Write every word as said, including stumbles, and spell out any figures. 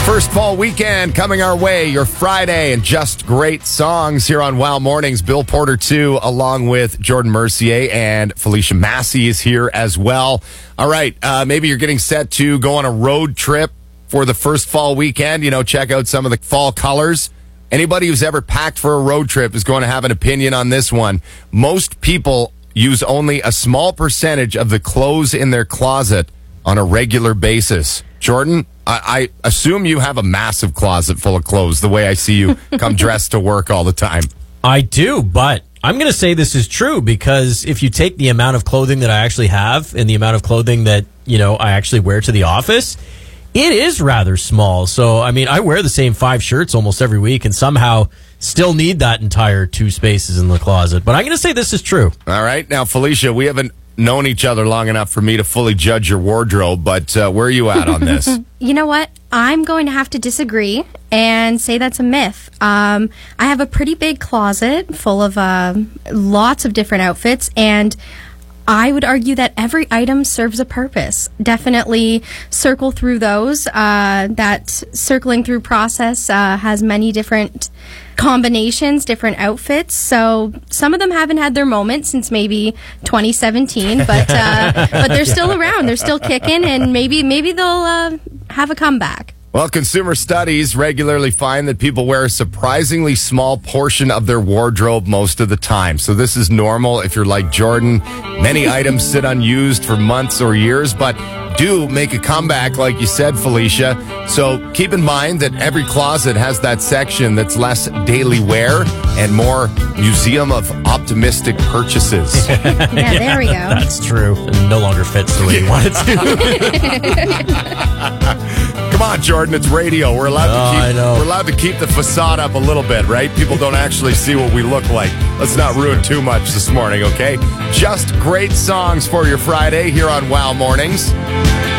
First fall weekend coming our way, your Friday, and just great songs here on Wow Mornings. Bill Porter, too, along with Jordan Mercier, and Felicia Massey is here as well. All right, uh, maybe you're getting set to go on a road trip for the first fall weekend. You know, check out some of the fall colors. Anybody who's ever packed for a road trip is going to have an opinion on this one. Most people use only a small percentage of the clothes in their closet on a regular basis. Jordan, I, I assume you have a massive closet full of clothes, the way I see you come dressed to work all the time. I do, but I'm going to say this is true because if you take the amount of clothing that I actually have and the amount of clothing that, you know, I actually wear to the office, it is rather small. So, I mean, I wear the same five shirts almost every week and somehow still need that entire two spaces in the closet. But I'm going to say this is true. All right. Now, Felicia, we haven't known each other long enough for me to fully judge your wardrobe, but uh, where are you at on this? You know what? I'm going to have to disagree and say that's a myth. Um, I have a pretty big closet full of uh, lots of different outfits, and I would argue that every item serves a purpose. Definitely circle through those. Uh, that circling through process uh, has many different combinations, different outfits. So some of them haven't had their moment since maybe twenty seventeen, but uh, but they're still around. They're still kicking, and maybe maybe they'll uh, have a comeback. Well, consumer studies regularly find that people wear a surprisingly small portion of their wardrobe most of the time. So this is normal if you're like Jordan. Many items sit unused for months or years, but do make a comeback, like you said, Felicia. So keep in mind that every closet has that section that's less daily wear and more museum of optimistic purchases. Yeah, there we go. That's true. It no longer fits the way you want it to. Come on, Jordan, it's radio. We're allowed Oh, to keep I know. we're allowed to keep the facade up a little bit, right? People don't actually see what we look like. Let's not ruin too much this morning, okay? Just great songs for your Friday here on Wow Mornings.